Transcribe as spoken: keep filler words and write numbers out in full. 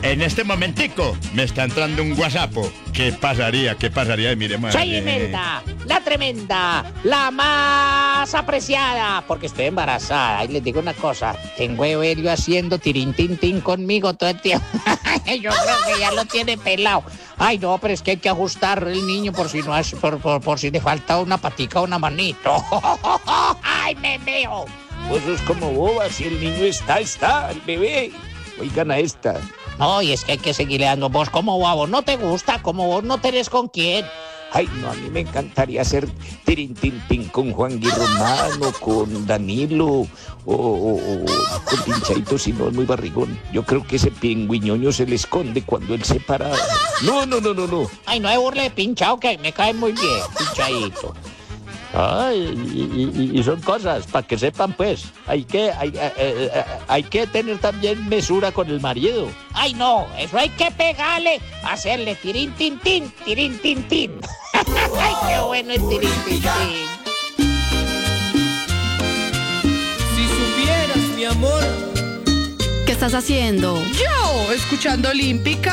En este momentico me está entrando un WhatsApp. ¿Qué pasaría? ¿Qué pasaría? Y mire, madre. Soy Imelda, la tremenda, la más apreciada, porque estoy embarazada. Y les digo una cosa, tengo a Evelio haciendo tirín, tin, tin conmigo todo el tiempo. Yo creo que ya lo tiene pelado. Ay, no, pero es que hay que ajustar el niño por si no es, por, por, por si le falta una patica o una manito. Ay, me veo. Vos sos como boba, si el niño está, está, el bebé. Oigan a esta. No, y es que hay que seguirle dando. Vos como vos no te gusta, como vos no tenés con quién. Ay, no, a mí me encantaría hacer tirin tin tin con Juan Romano, con Danilo, o, o, o con Pinchaito, si no es muy barrigón. Yo creo que ese pingüiñoño se le esconde cuando él se para. No, no, no, no, no. Ay, no se burle de Pinchao, que me cae muy bien, Pinchaito. Ay, y, y, y son cosas, para que sepan, pues, hay que, hay, hay, hay que tener también mesura con el marido. Ay, no, eso hay que pegarle, hacerle tirín, tin, tin, tirín, tin, tin. Ay, qué bueno el tirín, tin, tin. Si supieras, mi amor. ¿Qué estás haciendo? Yo, escuchando Olímpica.